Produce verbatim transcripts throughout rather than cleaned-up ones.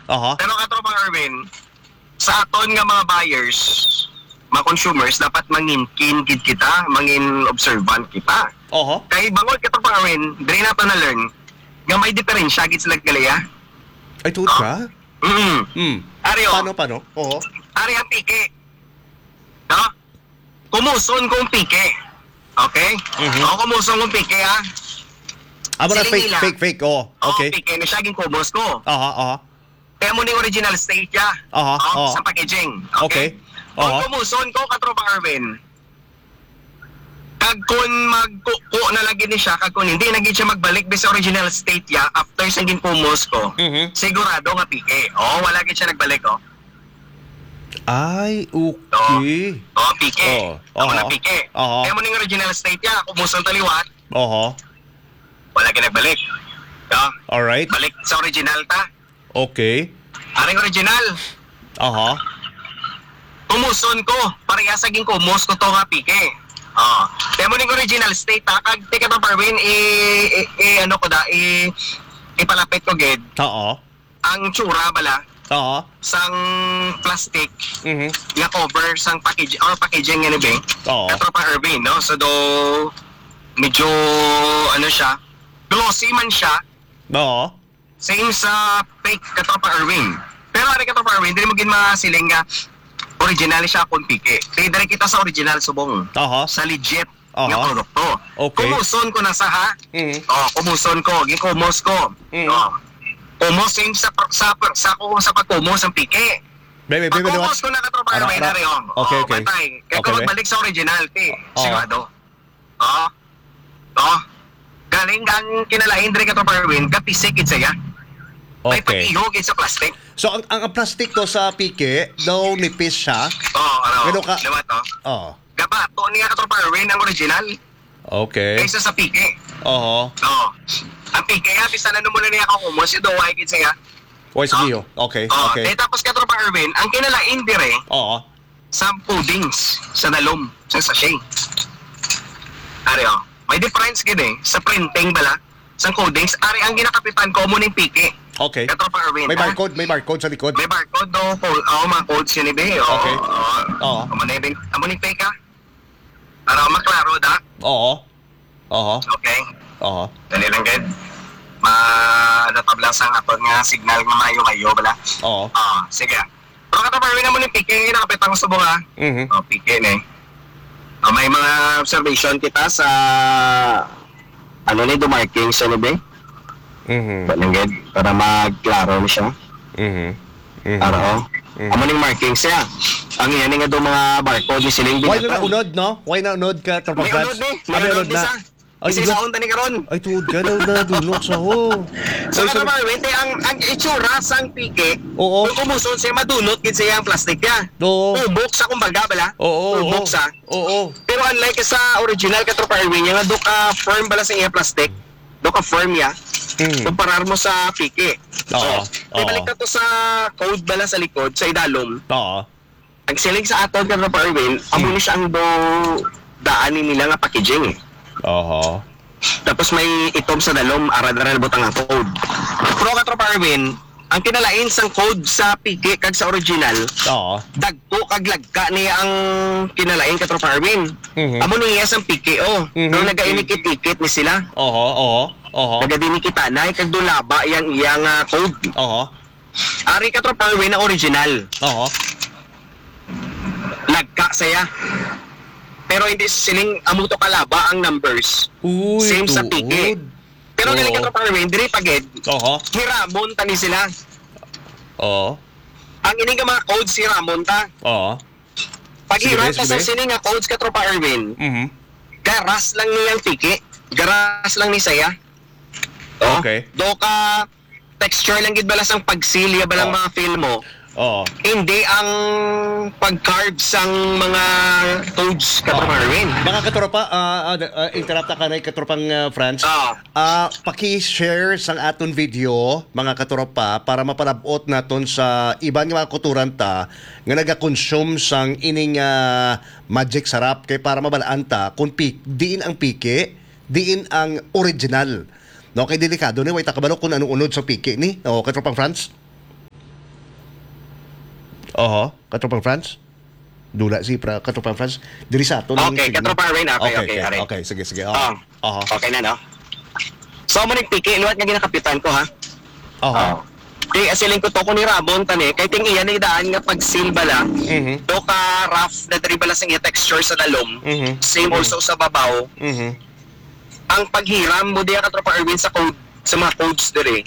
Aha. Pero katropang Erwin, sa aton nga mga buyers, mga consumers, dapat mangin-kin kid kita, mangin observant kita. Oho. Kay bangod katropang Erwin, dili na to na learn, nga may diferensya gid sila galaya. Ay, tuod ka? Mm. Hmm. Aryo, Paano, paano? Oho. ari ang pike. No? Kumuson kong pike. Okay? Mhm. O, kumuson kong pike, ha? Amo na Siling fake, nila. fake, fake. Oh, O, okay. pike na siya, kumos ko. Aha, aha. Kaya mo ni original state ya. Aha, O, aha. sa packaging. Okay. Kung Aha. kumuson ko, katropang Erwin, kag kung magkuko na lagi ni siya, kag kung hindi naging siya magbalik sa original state ya, after sa ginkumos ko, Mhm. sigurado nga pike. O, wala gid siya nagbalik, o. Ay, okay. O, pike. Oo. Ako na Aha. pike. Aha. Kaya mo ning original state ya, kumuson taliwat, Oho. wala gid nagbalik. O, Alright. balik sa original ta. Okay. Aring original, Aha. kumuson ko, pareha sa ging kumos ko to nga pike. Oh. Kaya mo ning original state ha, kag tika pa Parwin, i, i, i, ano ko da, i, ipalapit ko gid. Oo. Ang tsura bala, Oo. sang plastic, Mhm. nga cover, sang package, or packaging nga ni Beng. Oo. Katropa Irvin, no? So do, medyo, ano siya, glossy man siya, Oo. same sa fake Katropa Irvin. Pero ari Katropa Irvin, hindi mo gin masiling nga, original siya kung pike. Kaya dari kita sa original subong. Aha. Sa legit Aha. nga produkto. Okay. Kumuson ko na sa ha. Mhm. Oh, kumuson ko, gikumos ko. Mm. Oh. Kumos same sa sa sa, sa, sa pagkumos ang pike. Baby, baby, baby. Pagkumos ko na katropa Ara, Irwin ara. na rin. Oh, Okay, oh, okay. Bantay. Kaya Okay, kung be. magbalik sa original, ti. Oh. Sigurado. Oh. Oh. Galing ang kinalain diri katropa Irwin, kapisik it saya. May Okay. pag-ihog it sa plastic. So, ang, ang plastic to sa pike, daw nipis siya. Oh, ano? Ganun ka- Diba to? Oo. Gaba, to niya katropa Irwin ang original. Okay. Kaysa sa pike. Oo. Oo. Ang pike nga, pisa na muna niya ako kumos, ito, why kid saya. Why sa iyo? Okay, Oh, okay. eh, tapos katropa Irwin, ang kinalain dire, Oo. sa codings, sa nalom, sa sachet. Ari, oh. May difference gid eh, sa printing bala, sa codings, ari ang ginakapitan ko mo ning pike. Okay. Katropa Irwin. May ha? barcode, may barcode sa likod. May barcode do, code, oh, mga codes yun ibe. Oh, Okay. Oh, Oo. Amo na ibig, amo ning fake ha? Para maklaro da. Oo. Oo. Okay. Oo. Dali lang gid. Ma-datablang sang aton nga signal nga mayo-mayo bala. Oo. Ah, sige. Pero katropa Irwin, amo ning pike, yung nakapitan ko sa bunga. Mhm. Oh, pike na eh. Oh, may mga observation kita sa ano ni do marking sa nibe. Mhm. Balangid para magklaro na siya. Mhm. Mhm. Para oh. Mhm. Amo ning marking siya. Ang iyan nga do mga barcode ni siling Why na unod, no? Why na unod ka, Tropa May Franz? unod ni. Ah, may unod na. Ay, Isa unod. sa unta ni karon. Ay, tuod ka daw na dunok sa ho. So Ay, kato sabi- ba, wente ang ang itsura sang pike. Oo. Kung kumuson siya madunot gid siya ang plastic niya. Oo. Ubok sa kumbaga bala. Oo, oo. Ubok sa. Oo. Pero unlike sa original ka tropa Irwin, nga do ka firm bala sa iya plastic. Do ka firm ya. Mhm. Kumparar mo sa pike. Oo, So, oo. ibalik ka to sa code bala sa likod, sa idalom. Oo. Ang siling sa aton ka tropa Irwin, amo ni siya ang do daanin nila nga packaging. Oo. Tapos may itom sa dalom, arad-arad butang ang code. Pero ka tropa Irwin, ang kinalain sang code sa pike kag sa original, Oo. dagko kag lagka niya ang kinalain ka tropa Irwin. Mhm. Amo niya sang pike oh. Mhm. Pero nagainikit-ikit ni sila. Oo. Oo. Oo. Nagadinikita na kag dulaba yang iyang ah, code. Oo. Ari ka tropa Irwin na original. Oo. Lagka saya. Pero hindi siling amo to kalaba ang numbers. Uy, Same sa tuod. pike. Pero Oo. gali ka tropa Irwin, diri pagid. Oo. Hiramon tani sila. Oo. Ang ini nga mga codes si Ramon ta. Oo. Pag Sige, hirap sige. ka sa sini nga codes ka tropa Irwin, Mhm. garas lang niyang piki. Garas lang ni saya. Oh, Okay. Do ka texture lang gid bala sang pagsilya balang Oh. mga film mo. Oo. Hindi ang pag-carve sang mga codes ka tropa Irwin. Mga katropa, ah, uh, uh, interrupt ka na katropang uh, Franz. Ah. Ah, paki-share sang aton video, mga katropa, para mapalabot naton sa ibang mga kuturan ta nga naga-consume sang ining ah, magic sarap kay para mabalaan ta kung pik, diin ang pike, diin ang original. No, kay delikado ni way ta kabalo kung anong unod sa pike ni. No, katropang Franz. Oho, katropang France. Dula si pra katropang France. Diri sa ato ng Okay, signal. katropang Arwin. Okay, okay, okay, okay. okay, sige, sige. Oh. Oho. Oho. Okay na, no? So, mo nagpiki, inuwat nga ginakapitan ko, ha? Oho. Kaya asiling ko to ko ni Ramon, tani, kay ting iyan na idaan nga pag-seal bala, Mhm. do ka rough na dari bala sa iya texture sa dalom, Mhm. same also sa babaw, Mhm. ang paghiram mo diya katropa Erwin sa code, sa mga codes dire,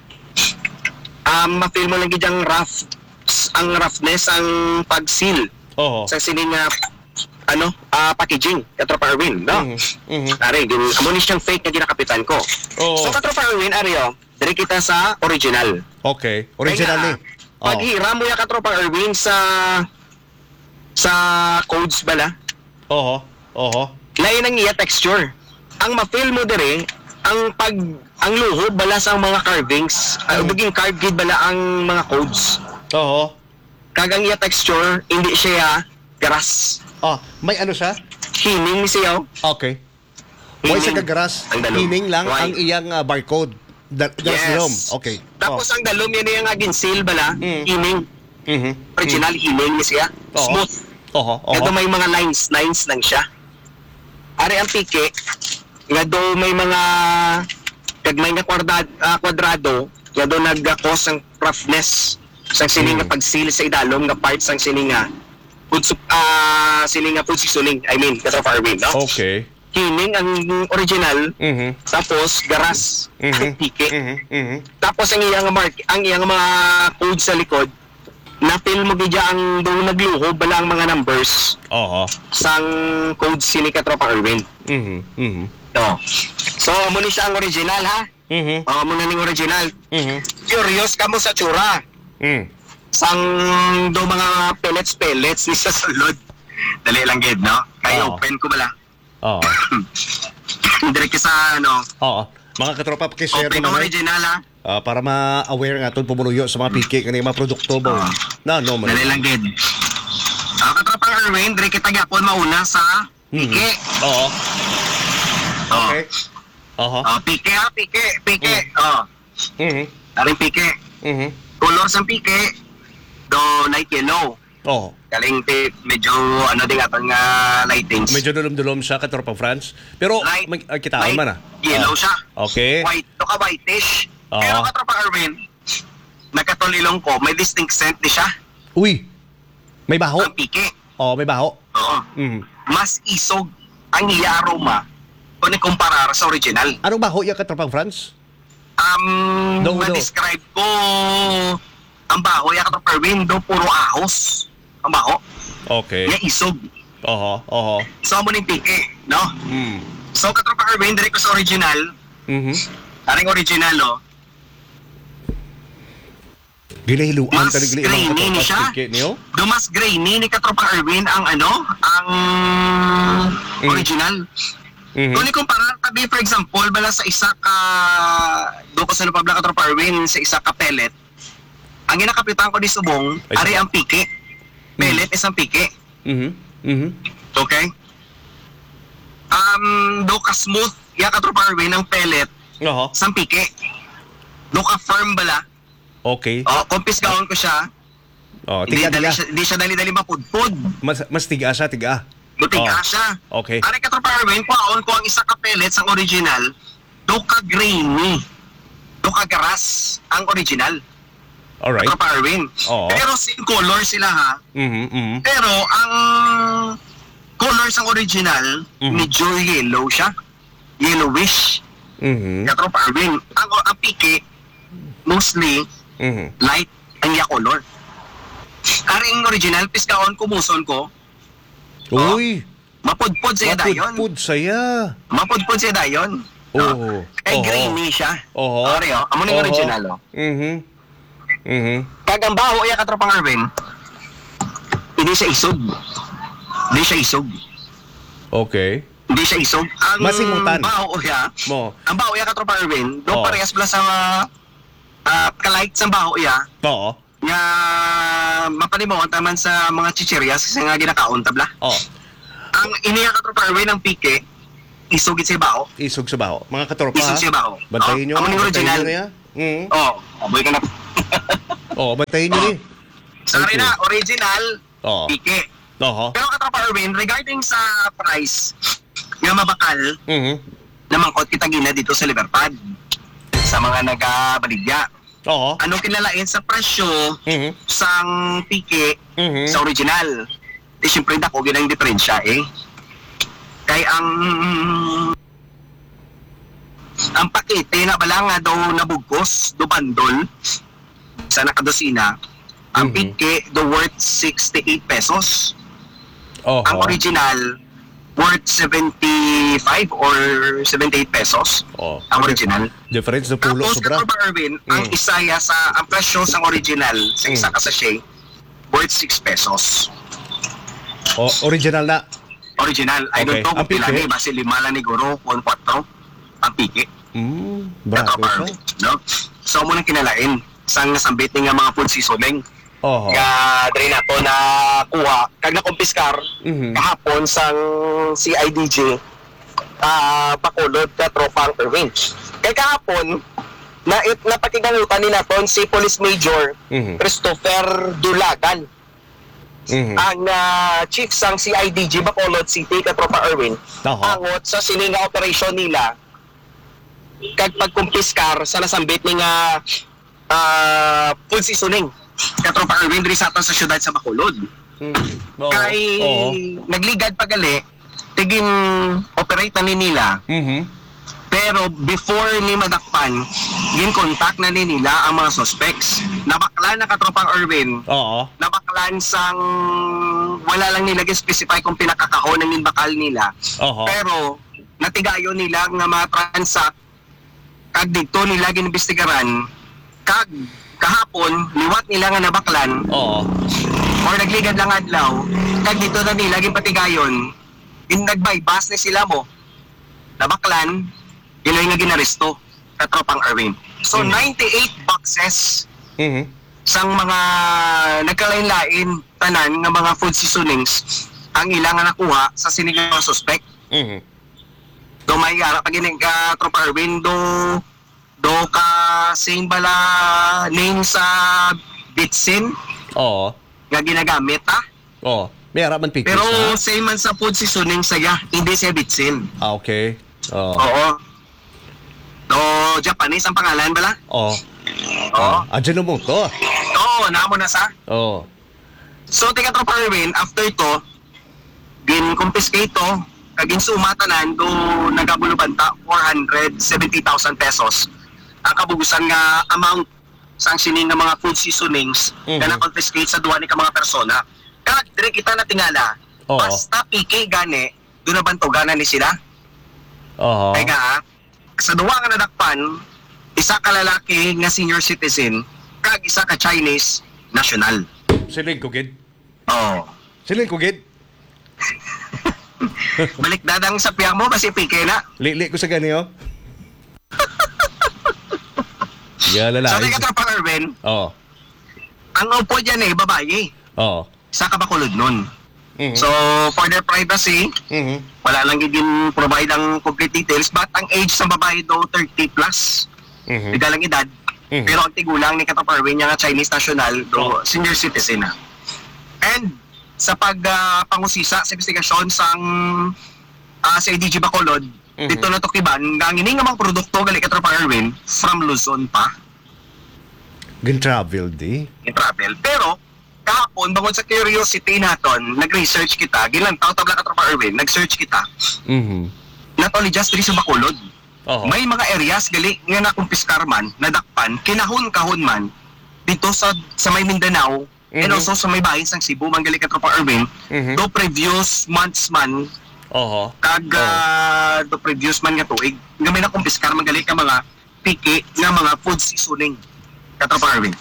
um, ma-feel mo lang gidyang rough, ang roughness, ang pag-seal, Oho. sa sining nga, ano, ah, packaging, katropa Erwin, no? Mhm. Mhm. Ari, din, amo ni siyang fake na ginakapitan ko. Oo. So, katropa Erwin, Ario, dire kita sa original. Okay. Original ni. Kaya, pag hiram mo yung katropa Erwin sa sa codes bala, Oho. Oho. lain ang iya texture. Ang ma-feel mo dire, ang pag ang luho bala sa mga carvings, ang Mm. biging carved gid bala ang mga codes. Oho. Kagang iya texture, hindi siya grass. Ah, may ano siya? Hining siya. Okay. Why sa Hining. kagaras? Ang dalom. Hining lang Why? ang iyang ah, barcode. That, that's Yes. the norm. Okay. Tapos ang dalom yan yung agin seal bala, Mm. hining. Oh. Mhm. Original hining ni siya. Oo. Smooth. Oho. Oho. Ito may mga lines, lines lang siya. Ari ang pike, nga do may mga kagmay nga kwadrado, uh, kwadrado nga do nagkakos ang roughness sa sining nga Mm. pag-seal sa idalom nga parts sang sining nga food sup- ah sining nga food seasoning, I mean, kato farming, no? Okay. Hining ang original, Mhm. tapos garas ang Mhm. pike. Mhm. Mhm. Tapos ang iyang mark, ang iyang mga code sa likod, na feel mo gidya ang do nagluho bala ang mga numbers Oho. sang code sini ka tropa Erwin. Mhm. Mhm. No. So, mo ni siya ang original, ha? Mhm. Oo, mo na ning original. Mhm. Curious ka mo sa tsura. Mm. Sang do mga pellets-pellets ni sa sulod. Dali lang gid, no? Kaya Oo. open ko bala. Oo. Direct sa, ano, Oo. Mga katropa, pakishare open naman ay original, ha? ah, para ma-aware nga itong pumuluyo sa mga piki kanina mga produkto ba? Oo. Na, no, man. Dali lang gid. Ang katropang Erwin, direct kita gyapon mauna sa Mhm. pike. Oo. Oh. Okay. Oho. Oh, pike ha, pike, pike. Oh, Mhm. aring pike. Mhm. Color sa pike, do light yellow. Oo. Kaling tip, medyo ano din atong uh, lightings. Medyo dulom-dulom siya katropang France. Pero Light, may uh, kitaan light man ah. yellow Ah. siya. Okay. White, to ka whitish. Oo. Pero katropa Erwin, nagkatulilong ko, may distinct scent di siya. Uy. May baho. Ang pike. Oo, may baho. Oo. Mhm. Mas isog ang iya aroma kung ikumparar sa original. Anong baho ya katropang France? Um, No, no. ma-describe ko ang baho, ya katropa Erwin, do puro ahos. Ang baho. Okay. Ya isog. Oho, oho. So, mo ning pike, no? Mm. So, katropa Erwin, dire ko sa original, Mhm. aring original, oh, Ginahiluan mas taligli grainy ni siya. niyo? Do mas grainy ni katropa Erwin ang ano, ang Mm. original. Mhm. Kung ikumpara, tabi for example, bala sa isa ka, do ko sa napabla katropa Erwin, sa isa ka pellet, ang ginakapitan ko di subong, Ay, ari ang pike. Pellet is ang pike. Mhm. Mhm. Okay? Um, do ka smooth, ya katropa Erwin, ang pellet, Oho. sa pike. Do ka firm bala. Okay. O, kumpis gaon ko siya. Oh, Hindi tiga dali tiga. siya, di siya dali-dali mapudpud. Mas mas tiga siya, tiga. Butiga Oh. siya. Okay. Ari ka tropa Erwin, kuhaon ko ang isa ka pellets ang original, do ka grainy. Do ka garas ang original. Alright. Tropa Erwin. Oo. Pero same color sila ha. Mhm. Mhm. Pero ang colors ang original, Mhm. medyo yellow siya. Yellowish. Mhm. Ka tropa Erwin. Ang, ang piki, mostly Mhm. light ang iya color. Aring original, piskaon kumuson ko, Oh. Uy. mapudpud siya dayon. Mapudpud saya. Mapudpud siya dayon. Oo. Kay Oo. grainy siya. Oho. Ori, oh. Amo ning Oho. original, oh. Mhm. Mhm. Kag ang baho iya katropang Erwin, hindi siya isog. Hindi siya isog. Okay. Hindi siya isog. Ang Masimutan. baho iya, Mo. ang baho iya katropang Erwin, do Oh. parehas bala sa uh, kalight sa baho iya, Oo. nga mapalimawan taman sa mga chichirias kasi nga ginakaon tabla. Oh. Ang iniya katropang Erwin ng pike, isugit sa baho. Isog sa baho. Mga katropa. Isog sa baho. Bantayin nyo. Oh, amo ning bantayin original. nyo niya. Mhm. Oh, aboy ka na. Oh, bantayin nyo ni. Sa Okay. na, original, Oo. pike. Oo. Pero katropa Erwin, regarding sa price, nga mabakal, Mhm. na mangkot kita gina dito sa Liverpad, sa mga nagabaligya. Oo. Anong kinalain sa presyo Mhm. sang pike Mhm. sa original? Di syempre dako ginang diferensya eh. Kay ang ang pakete na bala nga daw nabugkos do bandol sa nakadosina, ang Mhm. pike do worth sixty-eight pesos. Oo. Ang original worth seventy-five or seventy-eight pesos. Oo. Ang original. Difference na pulo Tapos sobra. katropa Erwin, ang Mm. isaya sa ang presyo sa original sa isa Mm. ka sachet worth six pesos. Oh, original na. Original. I don't Okay. know Ang kung pila pike? ni base lima lang ni Guro kung kwatro ang pike. Mm, brato Katropa siya. Erwin, no? So mo nang kinalain sang nasambit ni nga mga food seasoning Oo. nga dre nato na kuha kag nakumpiskar Mhm. kahapon sang C I D J ah Bacolod ka tropang Erwin. Kay kahapon na it napakigangutan ni naton si Police Major Mhm. Christopher Dulagan, Mhm. ang ah, chief sang C I D J Bacolod City ka tropa Erwin. Oo. Angot sa sininga operation nila kag pagkumpiskar sa nasambit ni nga ah, food seasoning ka tropa Erwin diri sa aton sa syudad sa Bacolod. Mhm. Oo. Kay Oo. nagligad pagali tigin operate na ni nila, Mhm. pero before ni madakpan gin contact na ni nila ang mga suspects. Nabaklan na katropang Erwin, Oo. nabaklan sang wala lang nila specify kung pinakakahon ng bakal nila, Oo. pero natigayon nila nga mga transact kag dito nila ginibestigaran kag kahapon liwat nila nga nabaklan Oo. or nagligad lang adlaw, kag dito na nila ginpatigayon, gin nagbaybas ni sila mo. Nabaklan, yun nga ginaresto, katropang Erwin. So, Mm. ninety-eight boxes Mhm. sang mga nagkalain-lain tanan nga mga food seasonings ang ilang nga nakuha sa sinigang suspect. Mhm. Do may ara pag ining ka tropa Erwin do do ka same bala name sa bitsin Oo. nga ginagamit ha. Oo. May araman pictures Pero na. same man sa food seasoning saya, hindi siya bitsin. Ah, okay. Oo. Oo. Do Japanese ang pangalan bala? Oo. Oo. Ajinomoto. Oo, namo na sa. Oo. So tika tropa Erwin, after to gin confiscate to, kagin sumatanan do nagabulubanta four hundred seventy thousand pesos. Ang kabugusan nga amount sang sinin nga mga food seasonings Mhm. nga na-confiscate sa duwa ni ka mga persona. Kag dire kita natingala, Oo. basta piki gani, do na bantuganan ni sila. Oo. Kaya nga, sa duwa nga nadakpan, isa ka lalaki nga senior citizen, kag isa ka Chinese national. Siling ko, gid. Oh. Siling ko, gid. Balik dadang sa piyang mo, kasi pike na. Lili ko sa ganyo. Yeah, So, lalaki. teka tropa Erwin, Oo. ang upo dyan eh, babae. Oo. Sa kabakulod nun. Mhm. So, for their privacy, Mhm. wala lang giging provide ang complete details, but ang age sa babae do thirty plus. Mhm. Ligalang edad. Mhm. Pero ang tigulang ni Katapa Erwin, yung nga Chinese national, do Oh. senior citizen na. And sa pagpangusisa sa investigasyon sang uh, sa I D G Bacolod, Mhm. dito na tukiban, nga ang ining nga mga produkto gali Katapa Erwin from Luzon pa, Gin travel di. in travel. Pero, kahapon, bangod sa curiosity naton, nag-research kita, gilantaw tabla Katapa Erwin, nag-search kita, Mhm. not only just diri sa Bacolod, Oo. may mga areas gali nga nakumpiskar man, nadakpan, kinahon-kahon man dito sa sa may Mindanao and Mhm. also sa may bahin sang Cebu man gali ka Tropa Erwin. Mhm. Do previous months man Oo. kag ah, do previous man nga tuig nga may nakumpiskar man gali ka mga piki nga mga food seasoning ka Tropa Erwin.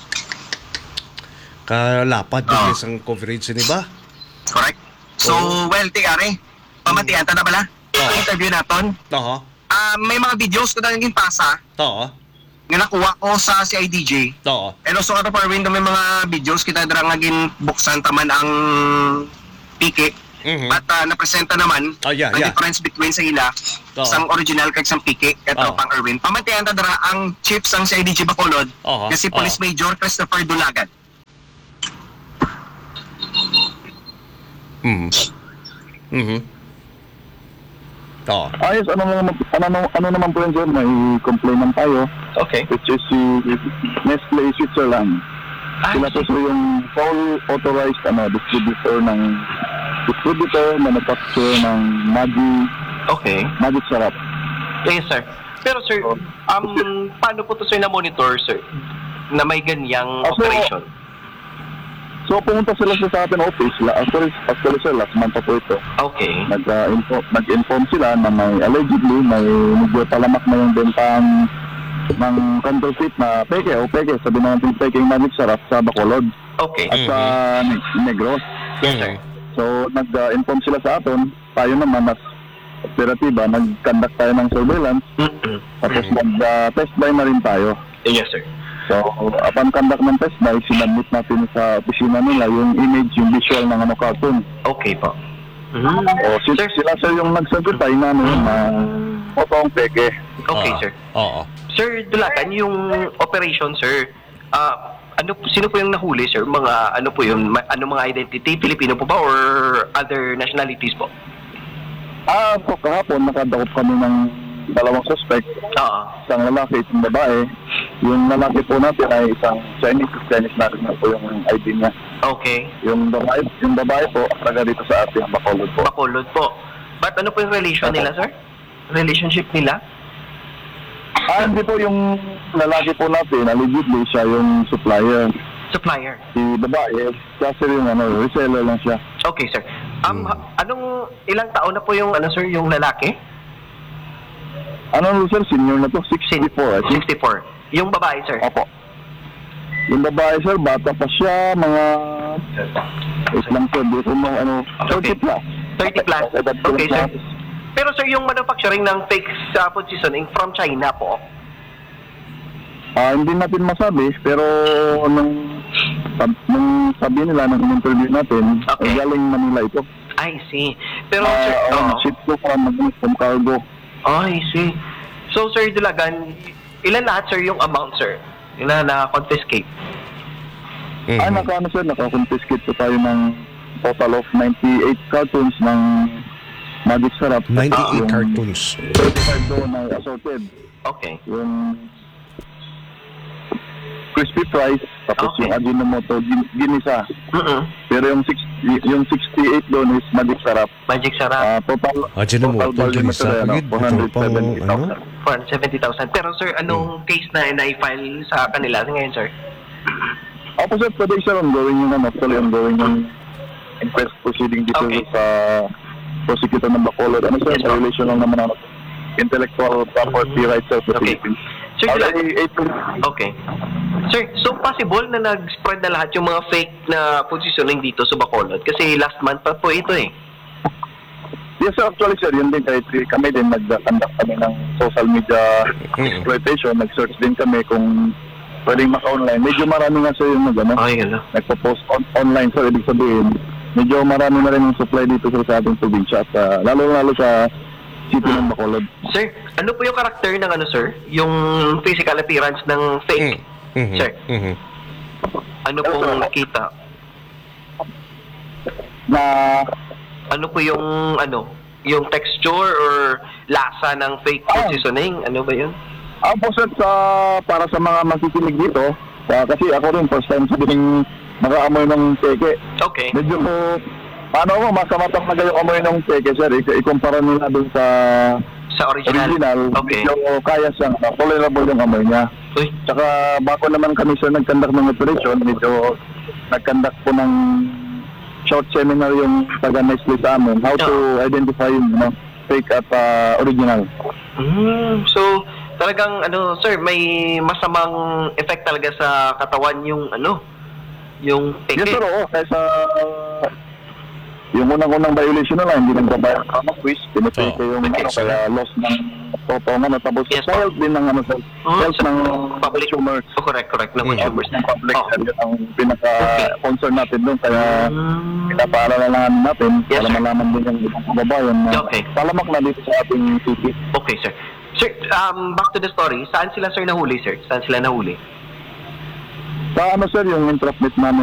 Kalapat Oo. yung isang coverage ni ba? Correct? So, Oo. well, ti are, pamatian ta na bala. Oo. Interview naton. Oo. Ah, may mga videos ko na naging pasa Oo. nga nakuha ko sa C I D J. Oo. And also ato pa rin may mga videos kita dira nga gin buksan taman ang pike. Mhm. At uh, napresenta naman Oh, yeah, ang yeah. difference between sa ila Oo. sang original kag sang pike kato Oo. pang Erwin. Pamantayan ta dira ang chief sang C I D G Bacolod Oo. nga si Police Oo. Major Christopher Dulagan. Mhm. Mhm. Oo. Ayos, ano naman, ano, ano, ano naman po yun, sir? May complainant tayo, Okay. which is si Nestle Switzerland. Ah, Sila po sir yung sole authorized ano, distributor ng distributor, manufacturer ng Magic, okay. Magic Sarap. Yes, sir. Pero sir, um, paano po to sir na-monitor, sir? Na may ganyang Ah, so- operation? So pumunta sila sa atin office, la, actually, actually sir, last month pa po ito. Okay. Nag-inform, nag-inform sila na may allegedly may medyo palamak na yung bentang ng counterfeit na peke o peke, sabi natin peke yung Magic Sarap sa Bacolod Okay. at sa Ne- Negros. Yes, sir. So nag-inform sila sa atin, tayo naman as operatiba, nag-conduct tayo ng surveillance, Mm-mm. tapos nag-test buy na rin tayo. Yes, sir. So, upon conduct ng test buy, sinabit natin sa opisina nila yung image, yung visual ng ano cartoon. Okay po. Mm. O, si, Sir, sila sir yung nag-certify na ano yun, na totoong peke. okay, Oo. sir. Oo. Sir Dulacan, yung operation, sir, ah, ano po- sino po yung nahuli, sir? Mga ano po yun? Ma- ano mga identity? Pilipino po ba or other nationalities po? Ah, so kahapon, nakadakop kami ng dalawang suspect, Oo. isang lalaki, isang babae. Yung lalaki po natin ay isang Chinese, Chinese natin na po yung I D niya. Okay. Yung babae, yung babae po, taga dito sa ating Bacolod po. Bacolod po. But ano po yung relation nila, sir? Relationship nila? Ah, hindi po yung lalaki po natin, allegedly siya yung supplier. Supplier. Si babae, kasi yung ano, reseller lang siya. Okay, sir. Um, Hmm. ha- anong ilang taon na po yung ano, sir, yung lalaki? Ano sir, senior na to, sixty-four, I think. sixty-four. Yung babae, sir? Opo. Yung babae sir, bata pa siya, mga wait lang sir, di ko mo ano, thirty Okay. plus. thirty plus. Edad ko Okay, lang sir. Pero sir, yung manufacturing ng fake uh, food seasoning from China po, Ah, hindi natin masabi, pero nung, sab- nung sabi nila nung interview natin, Okay. ay galing Manila ito. I see. Pero Ah, sir, oo, oo. ship ko from, from cargo. I see. So sir Dulagan, ilan lahat sir yung amount, sir? Ilan na confiscate? Mhm. Ah, naka ano sir, naka-confiscate po tayo ng total of ninety-eight cartons ng Magic Sarap. ninety-eight Yung cartoons. thirty-five doon ay assorted. Okay. Yung crispy fries, tapos Okay. yung Ajinomoto, gin- ginisa. Mm-mm. Pero yung six, yung sixty-eight doon is Magic Sarap. Magic sarap. Ah, total, Ajinomoto, total value ginisa, nito ay, ano, pagid, four hundred seventy ito pang, thousand. four hundred seventy thousand. Pero sir, anong case na na-file sa kanila ngayon, sir? Opo sir, today sir, ongoing yung ano, actually ongoing yung inquest proceeding dito Okay. sa prosecutor ng Bacolod. Ano sir, Yes, sa ma'am. relation lang naman ano, intellectual property rights of the Okay. Philippines. Sir, Already eight Okay. Sir, so possible na nag-spread na lahat yung mga fake na food seasoning dito sa Bacolod? Kasi last month pa po ito eh. Yes sir, actually sir, yun din kahit kami din nag-conduct kami ng social media exploitation, nag-search din kami kung pwedeng maka-online. Medyo marami nga sir yung nag, ano, Ay, ano? nagpo-post on- online sir, ibig sabihin, medyo marami na rin yung supply dito sir, sa ating probinsya at uh, lalo-lalo sa city ng Bacolod. Sir, ano po yung karakter ng ano, sir? Yung physical appearance ng fake? Mhm. Sir, Mhm. ano pong nakita? Na Ano po yung, ano, yung texture or lasa ng fake food Ah. seasoning? Ano ba yun? Ako sir, sa, para sa mga makikinig dito, ah, kasi ako rin first time sa dining nakaamoy ng teke. Okay. Medyo po, paano mo, masamatang na yung amoy ng teke sir, I- ikumpara nila dun sa Sa original? original, Okay. medyo kaya siyang, uh, tolerable yung amoy niya. Uy, Tsaka bago naman kami sir nag-conduct ng operation, medyo nag-conduct po ng short seminar yung taga Nestle sa amin, how to identify yung ano, fake at uh, original. mm, so, talagang, ano, sir, may masamang effect talaga sa katawan yung, ano, yung Yes teke. sir, oo. Kaysa uh, yung unang-unang violation na lang, hindi nagbabayad ka ng quiz, pinipake Oo. yung Okay, ano, sir. kaya loss ng totongan at tapos Yes, sa health din ng ano, sa Oh, health sa ng public. consumers. Oh, correct, correct, ng Mm. consumers. Ng public, Oh. yun ang pinaka-concern natin doon, kaya Mm. pinapaalalahan natin Yes, para sir. malaman din yung ibang kababayan na Okay. talamak na dito sa ating city. Okay, sir. Sir, um, back to the story. Saan sila, sir, nahuli, sir? Saan sila nahuli? Sa ano sir, yung intrasnet namin